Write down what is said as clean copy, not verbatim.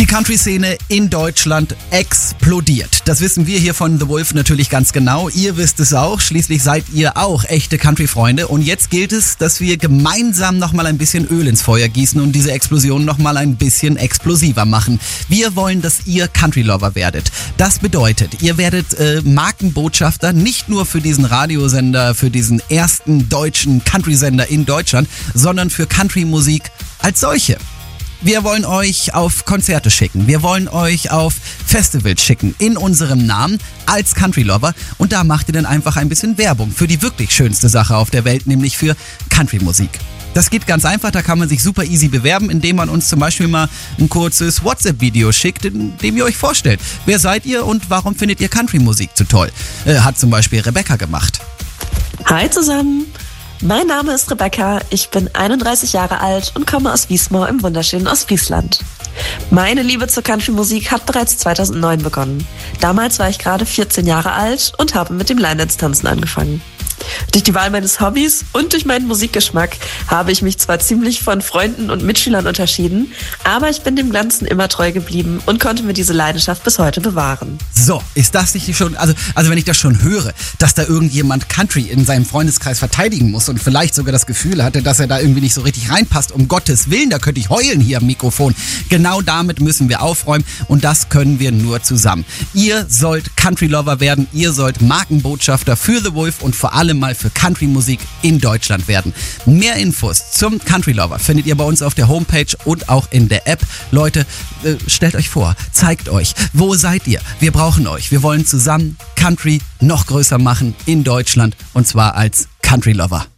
Die Country-Szene in Deutschland explodiert. Das wissen wir hier von The Wolf natürlich ganz genau. Ihr wisst es auch. Schließlich seid ihr auch echte Country-Freunde. Und jetzt gilt es, dass wir gemeinsam nochmal ein bisschen Öl ins Feuer gießen und diese Explosion nochmal ein bisschen explosiver machen. Wir wollen, dass ihr Country-Lover werdet. Das bedeutet, ihr werdet Markenbotschafter nicht nur für diesen Radiosender, für diesen ersten deutschen Country-Sender in Deutschland, sondern für Country-Musik als solche. Wir wollen euch auf Konzerte schicken, wir wollen euch auf Festivals schicken, in unserem Namen als Country-Lover. Und da macht ihr dann einfach ein bisschen Werbung für die wirklich schönste Sache auf der Welt, nämlich für Country-Musik. Das geht ganz einfach, da kann man sich super easy bewerben, indem man uns zum Beispiel mal ein kurzes WhatsApp-Video schickt, in dem ihr euch vorstellt. Wer seid ihr und warum findet ihr Country-Musik so toll? Hat zum Beispiel Rebecca gemacht. Hi zusammen! Mein Name ist Rebecca, ich bin 31 Jahre alt und komme aus Wiesmoor im wunderschönen Ostfriesland. Meine Liebe zur Country-Musik hat bereits 2009 begonnen. Damals war ich gerade 14 Jahre alt und habe mit dem Line-Dance-Tanzen angefangen. Durch die Wahl meines Hobbys und durch meinen Musikgeschmack habe ich mich zwar ziemlich von Freunden und Mitschülern unterschieden, aber ich bin dem Ganzen immer treu geblieben und konnte mir diese Leidenschaft bis heute bewahren. So, ist das nicht schon, also wenn ich das schon höre, dass da irgendjemand Country in seinem Freundeskreis verteidigen muss und vielleicht sogar das Gefühl hatte, dass er da irgendwie nicht so richtig reinpasst, um Gottes Willen, da könnte ich heulen hier am Mikrofon. Genau damit müssen wir aufräumen und das können wir nur zusammen. Ihr sollt Country-Lover werden, ihr sollt Markenbotschafter für The Wolf und vor allem mal für Country-Musik in Deutschland werden. Mehr Infos zum Country-Lover findet ihr bei uns auf der Homepage und auch in der App. Leute, stellt euch vor, zeigt euch, wo seid ihr? Wir brauchen euch. Wir wollen zusammen Country noch größer machen in Deutschland und zwar als Country-Lover.